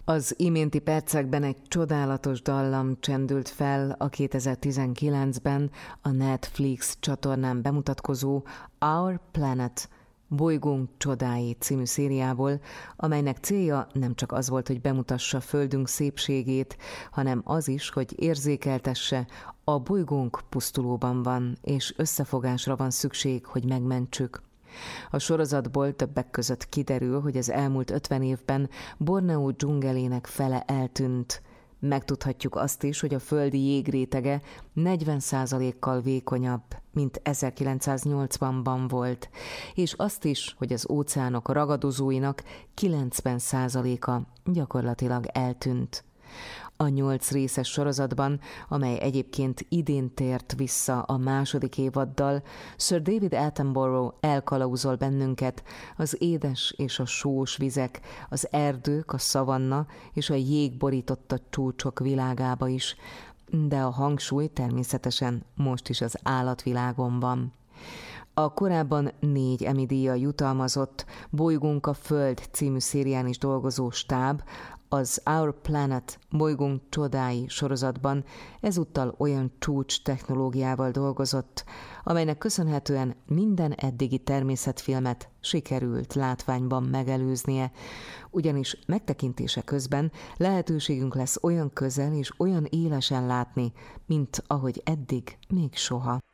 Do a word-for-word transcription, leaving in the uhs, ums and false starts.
Az iménti percekben egy csodálatos dallam csendült fel a kétezer-tizenkilencben a Netflix csatornán bemutatkozó Our Planet Bolygónk csodái című szériából, amelynek célja nem csak az volt, hogy bemutassa Földünk szépségét, hanem az is, hogy érzékeltesse, a bolygónk pusztulóban van, és összefogásra van szükség, hogy megmentsük. A sorozatból többek között kiderül, hogy az elmúlt ötven évben Borneó dzsungelének fele eltűnt. Megtudhatjuk azt is, hogy a földi jégrétege negyven százalékkal vékonyabb, mint ezerkilencszáznyolcvanban volt, és azt is, hogy az óceánok ragadozóinak kilencven százaléka gyakorlatilag eltűnt. A nyolc részes sorozatban, amely egyébként idén tért vissza a második évaddal, Sir David Attenborough elkalauzol bennünket az édes és a sós vizek, az erdők, a szavanna és a jég borította csúcsok világába is, de a hangsúly természetesen most is az állatvilágon van. A korábban négy Emmy-díjjal jutalmazott Bolygónk a Föld című szérián is dolgozó stáb az Our Planet Bolygónk csodái sorozatban ezúttal olyan csúcs technológiával dolgozott, amelynek köszönhetően minden eddigi természetfilmet sikerült látványban megelőznie, ugyanis megtekintése közben lehetőségünk lesz olyan közel és olyan élesen látni, mint ahogy eddig még soha.